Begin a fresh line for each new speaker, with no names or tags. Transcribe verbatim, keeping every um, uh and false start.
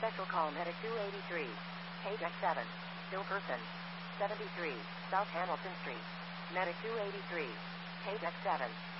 Special call Medic two eighty-three. Page X seven. Still person. seventy-three. South Hamilton Street. Medic two eighty-three. Page X seven.